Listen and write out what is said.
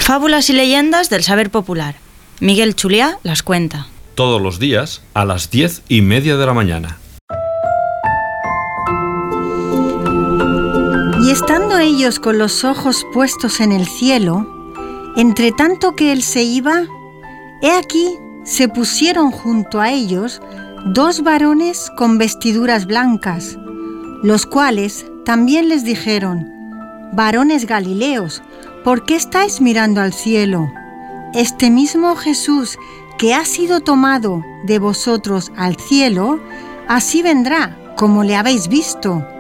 Fábulas y leyendas del saber popular. Miguel Chuliá las cuenta. Todos los días a las 10:30 de la mañana. Y estando ellos con los ojos puestos en el cielo, entre tanto que él se iba, he aquí se pusieron junto a ellos 2 varones con vestiduras blancas, los cuales también les dijeron: varones galileos, ¿por qué estáis mirando al cielo? Este mismo Jesús que ha sido tomado de vosotros al cielo, así vendrá como le habéis visto